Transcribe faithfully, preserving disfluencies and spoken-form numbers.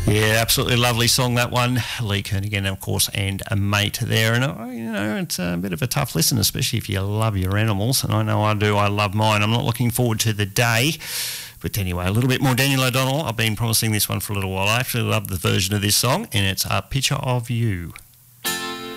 Yeah, absolutely lovely song, that one. Lee Kernaghan, of course, and a mate there. And, uh, you know, it's a bit of a tough listen, especially if you love your animals. And I know I do. I love mine. I'm not looking forward to the day. But anyway, a little bit more Daniel O'Donnell. I've been promising this one for a little while. I actually love the version of this song, and it's A Picture of You.